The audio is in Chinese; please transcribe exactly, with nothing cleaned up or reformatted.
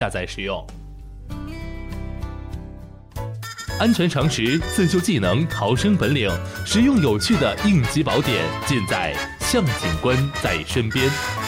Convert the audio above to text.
下载使用。安全常识、自救技能、逃生本领，实用有趣的应急宝典，尽在向警官在身边。